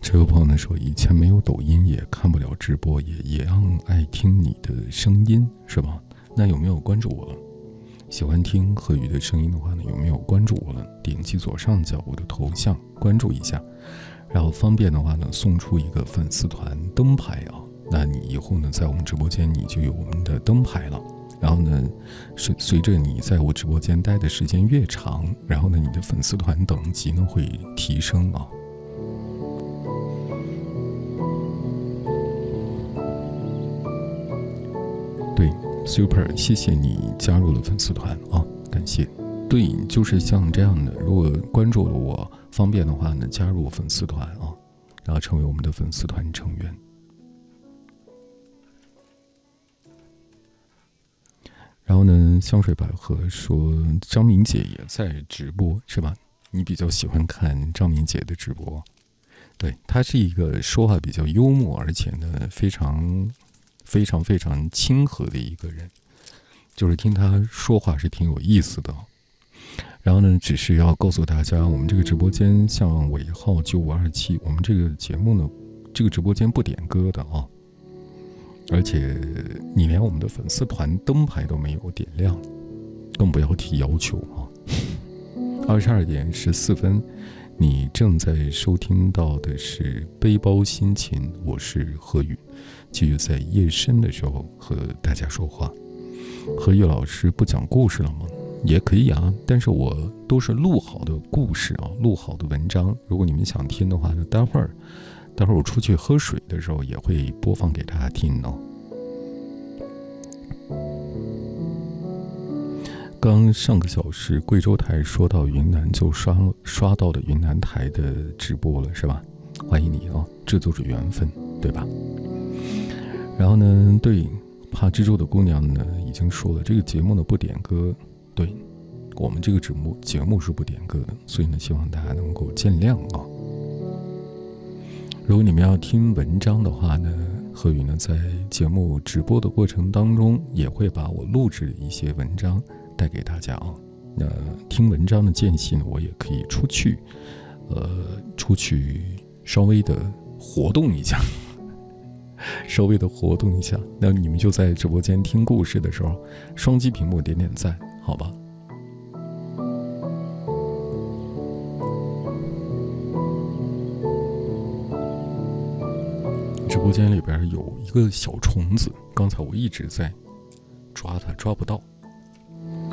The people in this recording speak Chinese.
这位朋友呢说，以前没有抖音也看不了直播，也一样爱听你的声音，是吧？那有没有关注我了？喜欢听贺宇的声音的话呢，有没有关注我了？点击左上角我的头像关注一下，然后方便的话呢，送出一个粉丝团灯牌啊。那你以后呢，在我们直播间你就有我们的灯牌了。然后呢，随着你在我直播间待的时间越长，然后呢，你的粉丝团等级呢会提升啊。对 ，Super， 谢谢你加入了粉丝团啊，感谢。对，就是像这样的，如果关注了我，方便的话呢，加入粉丝团啊，然后成为我们的粉丝团成员。然后呢，香水百合说张明姐也在直播，是吧？你比较喜欢看张明姐的直播，对，她是一个说话比较幽默，而且呢非常亲和的一个人，就是听她说话是挺有意思的。然后呢，只是要告诉大家，我们这个直播间像尾号9527，我们这个节目呢，这个直播间不点歌的啊。而且你连我们的粉丝团灯牌都没有点亮，更不要提要求啊！22点14分，你正在收听到的是背包心情，我是何宇，继续在夜深的时候和大家说话。何宇老师不讲故事了吗？也可以啊，但是我都是录好的故事啊，录好的文章。如果你们想听的话呢，待会儿我出去喝水的时候也会播放给大家听哦。刚上个小时贵州台说到云南，就刷到了云南台的直播了，是吧？欢迎你哦，这都是缘分，对吧？然后呢，对，怕蜘蛛的姑娘呢已经说了，这个节目呢不点歌，对，我们这个节目是不点歌的，所以呢，希望大家能够见谅啊。如果你们要听文章的话呢，何宇呢在节目直播的过程当中，也会把我录制的一些文章带给大家啊。那听文章的间隙呢，我也可以出去稍微的活动一下，那你们就在直播间听故事的时候，双击屏幕点点赞，好吧？直播间里边有一个小虫子，刚才我一直在抓它，抓不到。